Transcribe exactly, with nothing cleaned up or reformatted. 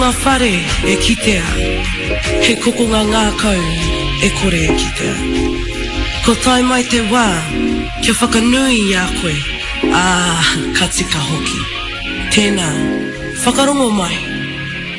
Ngā whare e kitea, he koko ngā ngā kau e kore e kitea. Ko tai mai te wā, kia whakanui i a koe, ā, ka tika hoki. Tēnā, whakarongo mai.